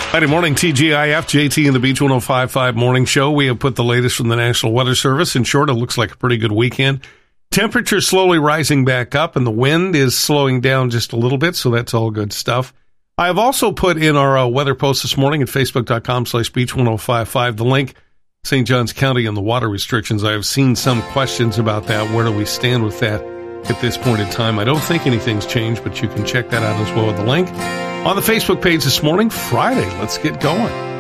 Friday morning, TGIF, JT and the Beach 105.5 morning show. We have put the latest from the National Weather Service. In short, it looks like a pretty good weekend. Temperature slowly rising back up, and the wind is slowing down just a little bit, so that's all good stuff. I have also put in our weather post this morning at facebook.com/beach1055 the link, St. Johns County and the water restrictions. I have seen some questions about that. Where do we stand with that at this point in time? I don't think anything's changed, but you can check that out as well with the link. On the Facebook page this morning, Friday. Let's get going.